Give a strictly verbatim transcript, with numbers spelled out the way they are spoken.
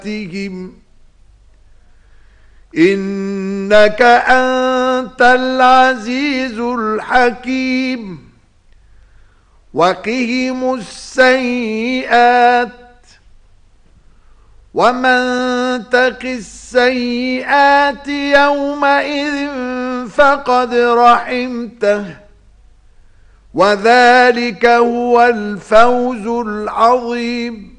إنك أنت العزيز الحكيم. وقهم السيئات ومن تق السيئات يومئذ فقد رحمته وذلك هو الفوز العظيم.